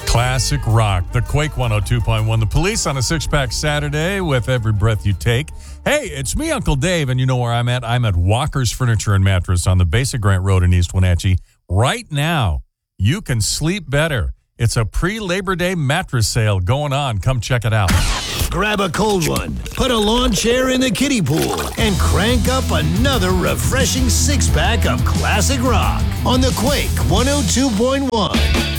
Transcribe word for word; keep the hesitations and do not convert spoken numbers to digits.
Classic rock, the Quake one oh two point one. The Police on a six-pack Saturday with Every Breath You Take. Hey, it's me, Uncle Dave, and you know where I'm at. I'm at Walker's Furniture and Mattress on the Basic Grant Road in East Wenatchee. Right now, you can sleep better. It's a pre-Labor Day mattress sale going on. Come check it out. Grab a cold one, put a lawn chair in the kiddie pool, and crank up another refreshing six-pack of classic rock on the Quake one oh two point one.